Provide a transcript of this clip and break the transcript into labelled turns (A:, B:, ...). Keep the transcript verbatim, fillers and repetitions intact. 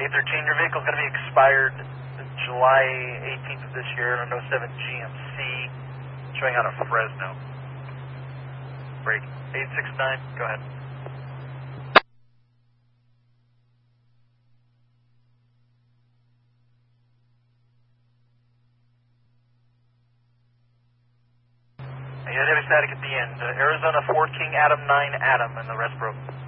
A: eight thirteen, your vehicle's going to be expired July eighteenth of this year on oh seven G M C, showing out of Fresno. Break. eight six nine, go ahead. You had heavy static at the end. Uh, Arizona four King Adam nine Adam, and the rest broke.